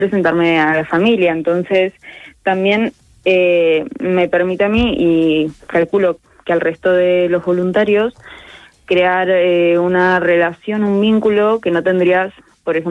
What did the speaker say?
presentarme a la familia. Entonces también me permite a mí, y calculo que al resto de los voluntarios, crear una relación, un vínculo que no tendrías